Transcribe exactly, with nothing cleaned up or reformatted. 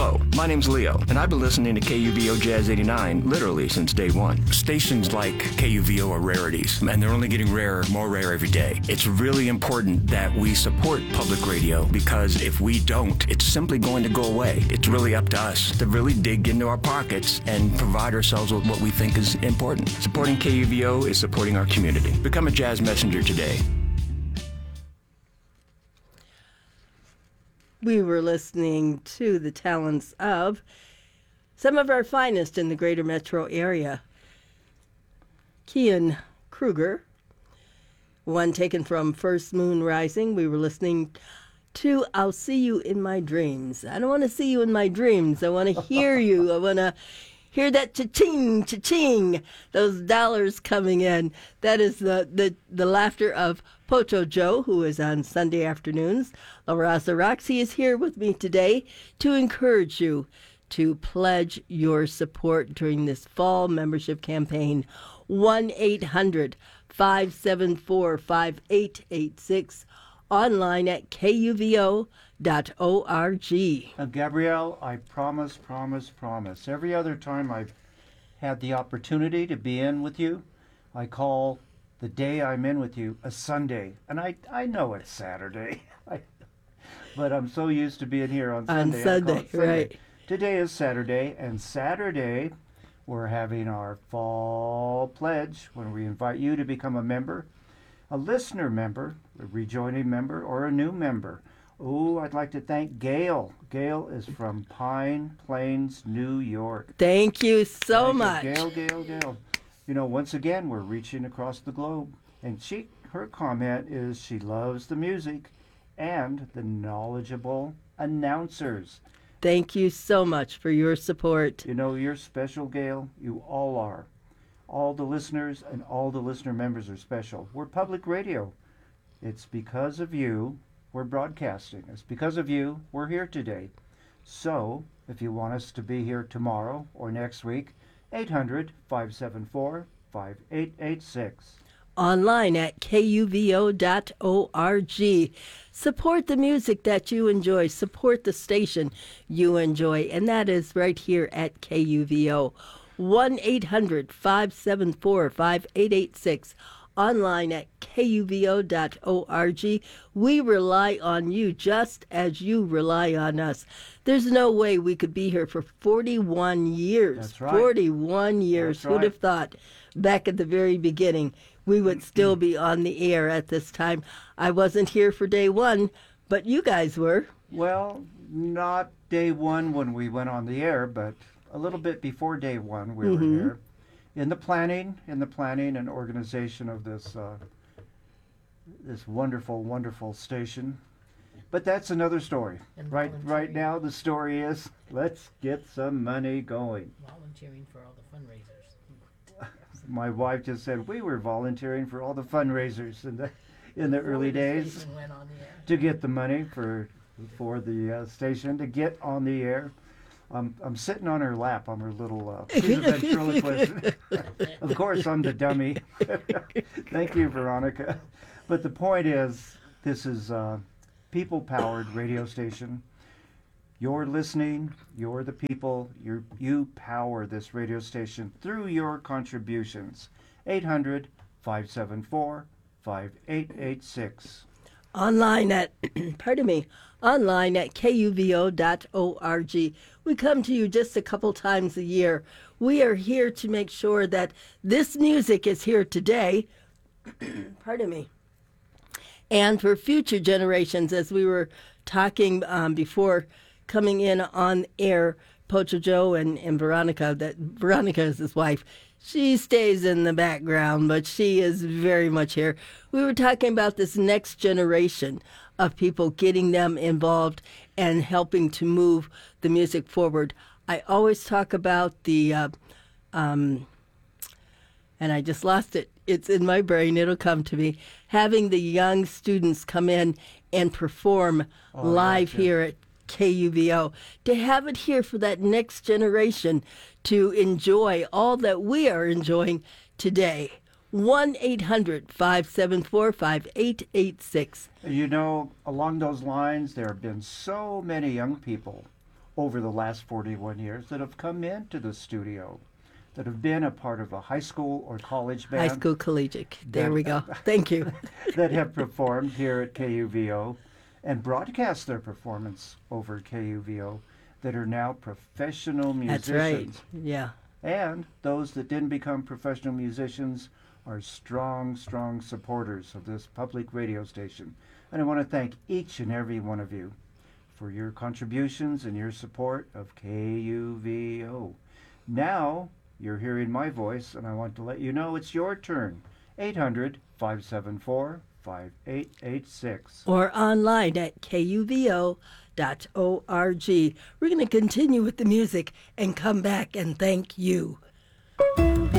Hello, my name's Leo, and I've been listening to K U V O Jazz eighty-nine literally since day one. Stations like K U V O are rarities, and they're only getting rarer, more rare every day. It's really important that we support public radio, because if we don't, it's simply going to go away. It's really up to us to really dig into our pockets and provide ourselves with what we think is important. Supporting K U V O is supporting our community. Become a Jazz Messenger today. We were listening to the talents of some of our finest in the greater metro area. Kian Kruger, one taken from First Moon Rising. We were listening to I'll See You in My Dreams. I don't want to see you in my dreams. I want to hear you. I want to hear that cha-ching, cha-ching, those dollars coming in. That is the, the, the laughter of Pocho Joe, who is on Sunday afternoons. La Raza Rocks, he is here with me today to encourage you to pledge your support during this fall membership campaign. one eight hundred five seven four five eight eight six, online at K U V O dot org. Uh, Gabrielle, I promise, promise, promise. Every other time I've had the opportunity to be in with you, I call the day I'm in with you a Sunday. And I, I know it's Saturday, I, but I'm so used to being here on Sunday. On Sunday, Sunday, right. Today is Saturday, and Saturday we're having our fall pledge when we invite you to become a member, a listener member, a rejoining member, or a new member. Oh, I'd like to thank Gail. Gail is from Pine Plains, New York. Thank you so Thank much. you, Gail, Gail, Gail. You know, once again, we're reaching across the globe. And she, her comment is she loves the music and the knowledgeable announcers. Thank you so much for your support. You know, you're special, Gail. You all are. All the listeners and all the listener members are special. We're public radio. It's because of you we're broadcasting. It's because of you we're here today. So, if you want us to be here tomorrow or next week, eight hundred five seven four five eight eight six. Online at K U V O dot org. Support the music that you enjoy. Support the station you enjoy. And that is right here at K U V O. one eight hundred five seven four five eight eight six. Online at K U V O dot org. We rely on you just as you rely on us. There's no way we could be here for forty-one years. That's right. forty-one years. That's right. Who'd have thought back at the very beginning we would still be on the air at this time? I wasn't here for day one, but you guys were. Well, not day one when we went on the air, but a little bit before day one we Mm-hmm. were here. In the planning, in the planning and organization of this uh, this wonderful, wonderful station. But that's another story. And Right right volunteering. now the story is, let's get some money going. Volunteering for all the fundraisers. My wife just said we were volunteering for all the fundraisers in the in the Before early the days station went on the air. to get the money for for the uh, station to get on the air. Um, I'm sitting on her lap. I'm her little uh, she's a ventriloquist. Of course, I'm the dummy. Thank you, Veronica. But the point is, this is a people-powered radio station. You're listening. You're the people. You you power this radio station through your contributions. eight hundred five seven four five eight eight six. Online at, pardon me, online at K U V O dot org. We come to you just a couple times a year. We are here to make sure that this music is here today, pardon me, and for future generations, as we were talking um, before coming in on air, Pocho Joe and, and Veronica, that Veronica is his wife. She stays in the background, but she is very much here. We were talking about this next generation of people, getting them involved and helping to move the music forward. I always talk about the, uh, um, and I just lost it. It's in my brain. It'll come to me. Having the young students come in and perform Oh, live gotcha. here at K U V O, to have it here for that next generation to enjoy all that we are enjoying today. one eight hundred five seven four five eight eight six. You know, along those lines, there have been so many young people, over the last forty-one years that have come into the studio, that have been a part of a high school or college band. High school collegiate. There that- we go. Thank you. that have performed here at K U V O and broadcast their performance over K U V O, that are now professional musicians. That's right. Yeah. And those that didn't become professional musicians are strong, strong supporters of this public radio station. And I want to thank each and every one of you for your contributions and your support of K U V O. Now you're hearing my voice, and I want to let you know it's your turn. eight hundred, five seven four, five eight eight six. Or online at K U V O dot org. We're going to continue with the music and come back and thank you.